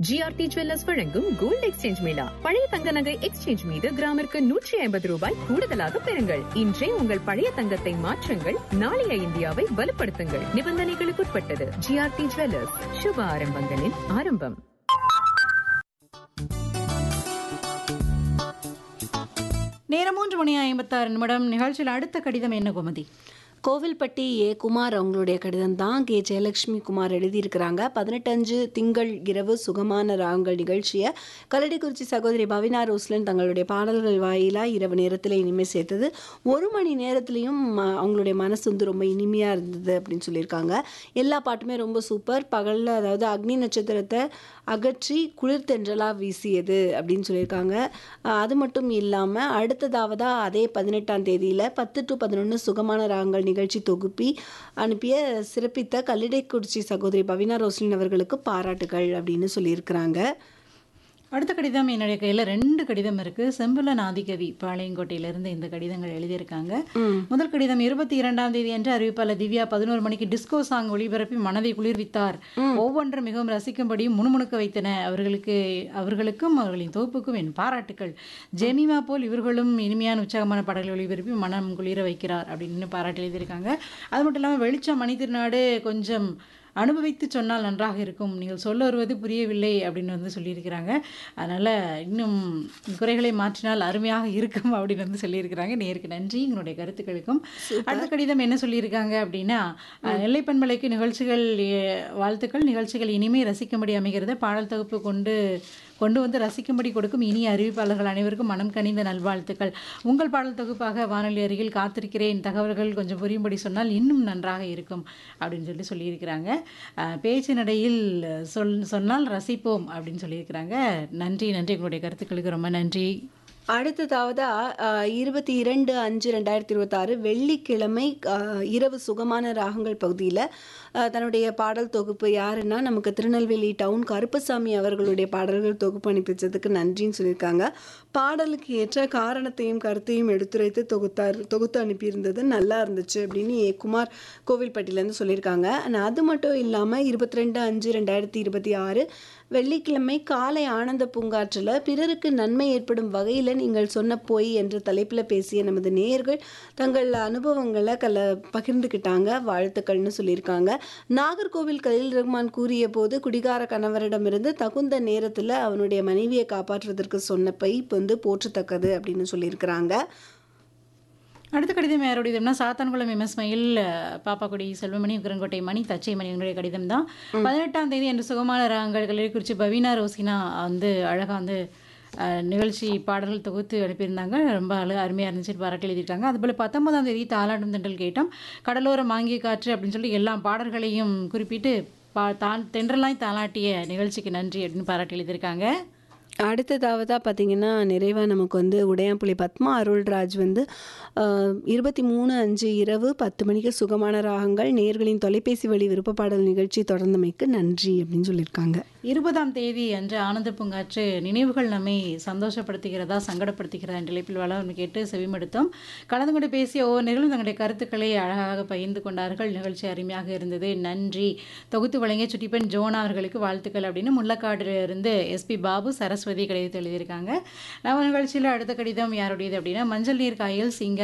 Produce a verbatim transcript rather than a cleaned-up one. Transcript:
GRT jewellers வழங்கும் gold exchange Mela. பழைய தங்க நகை எக்ஸ்சேஞ்ச் மீது கிராமிற்கு நூற்றி ஐம்பது ரூபாய் கூடுதலாக பெறுங்கள். இன்றே உங்கள் பழைய தங்கத்தை மாற்றுங்கள், நாளைய இந்தியாவை வலுப்படுத்துங்கள். நிபந்தனைகளுக்குட்பட்டது. ஜிஆர்டி ஜுவல்லர்ஸ், சுப ஆரம்பங்களின் ஆரம்பம். நேரம் மூன்று மணி ஐம்பத்தாறு நிமிடம். நிகழ்ச்சியில் அடுத்த கடிதம் என்ன கோமதி? கோவில்பட்டி ஏ குமார் அவங்களுடைய கடிதம் தான். கே ஜெயலட்சுமி குமார் எழுதியிருக்கிறாங்க. பதினெட்டஞ்சு திங்கள் இரவு சுகமான ராகங்கள் நிகழ்ச்சியை கல்லடிக்குறிச்சி சகோதரி பவினா ரோஸ்லன் தங்களுடைய பாடல்கள் வாயிலாக இரவு நேரத்தில் இனிமை சேர்த்தது. ஒரு மணி நேரத்துலையும் அவங்களுடைய மனசு வந்து ரொம்ப இனிமையாக இருந்தது அப்படின்னு சொல்லியிருக்காங்க. எல்லா பாட்டுமே ரொம்ப சூப்பர். பகலில் அதாவது அக்னி நட்சத்திரத்தை அகற்றி குளிர் தென்றலாக வீசியது அப்படின்னு சொல்லியிருக்காங்க. அது மட்டும் இல்லாமல் அடுத்ததாவதாக அதே பதினெட்டாம் தேதியில் பத்து டு பதினொன்று சுகமான ராகங்கள் நிகழ்ச்சி தொகுப்பி அனுப்பிய சிறப்பித்த கல்லிடைக்குறிச்சி சகோதரி பவினா ரோஸ்லின் அவர்களுக்கு பாராட்டுகள் அப்படின்னு சொல்லியிருக்கிறாங்க. அடுத்த கடிதம் என்னுடைய கையில் ரெண்டு கடிதம் இருக்குது. செம்புலன் ஆதிகவி பாளையங்கோட்டையிலிருந்து இந்த கடிதங்கள் எழுதியிருக்காங்க. முதல் கடிதம் இருபத்தி இரண்டாம் தேதி அன்று அறிவிப்பாளர் திவ்யா பதினோரு மணிக்கு டிஸ்கோ சாங் ஒளிபரப்பி மனதை குளிர்வித்தார். ஒவ்வொன்றும் மிகவும் ரசிக்கும்படியும் முணுமுணுக்க வைத்தன. அவர்களுக்கு அவர்களுக்கும் அவர்களின் தொகுப்புக்கும் என் பாராட்டுக்கள். ஜெமிமா போல் இவர்களும் இனிமையான உற்சாகமான பாடல்களை ஒளிபரப்பி மனம் குளிர வைக்கிறார் அப்படின்னு பாராட்டு எழுதியிருக்காங்க. அது மட்டும் இல்லாமல் வெளிச்சம் மணி திருநாடு கொஞ்சம் அனுபவித்து சொன்னால் நன்றாக இருக்கும், நீங்கள் சொல்ல வருவது புரியவில்லை அப்படின்னு வந்து சொல்லியிருக்கிறாங்க. அதனால் இன்னும் குறைகளை மாற்றினால் அருமையாக இருக்கும் அப்படின்னு வந்து சொல்லியிருக்கிறாங்க. நேருக்கு நன்றி உங்களுடைய கருத்துக்களுக்கும். அடுத்த கடிதம் என்ன சொல்லியிருக்காங்க அப்படின்னா, நெல்லை பண்பலைக்கு நிகழ்ச்சிகள் வாழ்த்துக்கள். நிகழ்ச்சிகள் இனிமே ரசிக்கும்படி அமைகிறது. பாடல் தொகுப்பு கொண்டு கொண்டு வந்து ரசிக்கும்படி கொடுக்கும் இனிய அறிவிப்பாளர்கள் அனைவருக்கும் மனம் கனிந்த நல்வாழ்த்துக்கள். உங்கள் பாடல் தொகுப்பாக வானொலி அருகில் காத்திருக்கிறேன். தகவல்கள் கொஞ்சம் புரியும்படி சொன்னால் இன்னும் நன்றாக இருக்கும் அப்படின்னு சொல்லி சொல்லியிருக்கிறாங்க. பேச்சு நடையில் சொல் சொன்னால் ரசிப்போம் அப்படின்னு சொல்லியிருக்கிறாங்க. நன்றி நன்றி உங்களுடைய கருத்துக்களுக்கு ரொம்ப நன்றி. அடுத்ததாவது இருபத்தி இரண்டு அஞ்சு ரெண்டாயிரத்தி இருபத்தாறு வெள்ளிக்கிழமை இரவு சுகமான ராகங்கள் பகுதியில் தன்னுடைய பாடல் தொகுப்பு யாருன்னா நமக்கு திருநெல்வேலி டவுன் கருப்பசாமி அவர்களுடைய பாடல்கள் தொகுப்பு அனுப்பிச்சதுக்கு நன்றின்னு சொல்லியிருக்காங்க. பாடலுக்கு ஏற்ற காரணத்தையும் கருத்தையும் எடுத்துரைத்து தொகுத்தார் தொகுத்து அனுப்பியிருந்தது நல்லா இருந்துச்சு அப்படின்னு ஏ குமார் கோவில்பட்டியிலேருந்து சொல்லியிருக்காங்க. ஆனால் அது மட்டும் இல்லாமல் இருபத்தி ரெண்டு அஞ்சு ரெண்டாயிரத்தி இருபத்தி ஆறு வெள்ளிக்கிழமை காலை ஆனந்த பூங்காற்றில் பிறருக்கு நன்மை ஏற்படும் வகையில் நீங்கள் சொன்ன போய் என்ற தலைப்பில் பேசிய நமது நேயர்கள் தங்கள் அனுபவங்களை கல பகிர்ந்துக்கிட்டாங்க. வாழ்த்துக்கள்னு சொல்லியிருக்காங்க. நாகர்கோவில் கலீல் ரஹ்மான் கூறிய போது குடிகார கணவரிடமிருந்து தகுந்த நேரத்தில் அவனுடைய மனைவியை காப்பாற்றுவதற்கு சொன்ன பை வந்து போற்றத்தக்கது அப்படின்னு சொல்லியிருக்கிறாங்க. அடுத்த கடிதம் யாருடையதுனா சாத்தான்குளம் எம்எஸ் மயில் பாப்பாக்குடி செல்வமணி உக்கரங்கோட்டை மணி தச்சை மணி என்னுடைய கடிதம் தான். பதினெட்டாம் தேதி அன்று சுகமான ராகங்கள் கல்லூரி பவினா ரோசினா வந்து அழகாக வந்து நிகழ்ச்சி பாடல்கள் தொகுத்து அனுப்பியிருந்தாங்க. ரொம்ப அழு அருமையாக இருந்துச்சு, பாராட்டி எழுதியிருக்காங்க. அதுபோல் பத்தொன்பதாம் தேதி தாலாட்டும் தென்றல் கேட்டோம். கடலோரம் மாங்கிய காற்று அப்படின்னு சொல்லி எல்லா பாடல்களையும் குறிப்பிட்டு பா தான் தென்றலாய் தாலாட்டிய நிகழ்ச்சிக்கு நன்றி அப்படின்னு பாராட்டி எழுதியிருக்காங்க. அடுத்ததாவதாக பார்த்திங்கன்னா நிறைவாக நமக்கு வந்து உடையாம்புலி பத்மா அருள்ராஜ் வந்து இருபத்தி மூணு அஞ்சு இரவு பத்து மணிக்கு சுகமான ராகங்கள் நேயர்களின் தொலைபேசி வழி விருப்ப பாடல் நிகழ்ச்சி தொடர்ந்தமைக்கு நன்றி அப்படின்னு சொல்லியிருக்காங்க. இருபதாம் தேதி அன்று ஆனந்த பூங்காற்று நினைவுகள் நம்மை சந்தோஷப்படுத்துகிறதா சங்கடப்படுத்துகிறதா என்ற தலைப்பில் வளர்ந்து கேட்டு செவிமடுத்தோம். கலந்து கொண்டு பேசிய ஒவ்வொரு நேர்களும் தங்களுடைய கருத்துக்களை அழகாக பகிர்ந்து கொண்டார்கள். நிகழ்ச்சி அருமையாக இருந்தது, நன்றி. தொகுத்து வழங்கிய சுட்டிப்பெண் ஜோனா அவர்களுக்கு வாழ்த்துக்கள் அப்படின்னு முள்ளக்காடிலிருந்து எஸ்பி பாபு சரஸ்வதி கடிதத்தை எழுதியிருக்காங்க. நம்ம நிகழ்ச்சியில் அடுத்த கடிதம் யாருடையது அப்படின்னா மஞ்சள் நீர் காயல் சிங்க